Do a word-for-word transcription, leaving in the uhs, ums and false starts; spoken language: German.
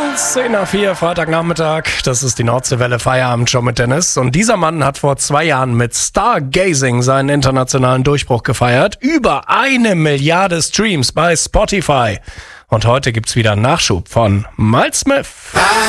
zehn nach vier, Freitagnachmittag. Das ist die Nordseewelle Feierabendshow mit Dennis. Und dieser Mann hat vor zwei Jahren mit Stargazing seinen internationalen Durchbruch gefeiert. Über eine Milliarde Streams bei Spotify. Und heute gibt's wieder einen Nachschub von Miles Smith.